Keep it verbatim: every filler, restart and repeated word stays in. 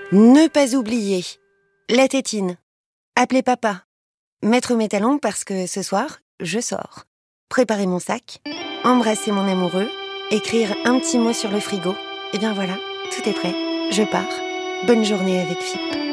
Ne pas oublier. La tétine. Appeler papa. Mettre mes talons parce que ce soir, je sors. Préparer mon sac. Embrasser mon amoureux. Écrire un petit mot sur le frigo. Et bien voilà, tout est prêt. Je pars. Bonne journée avec F I P.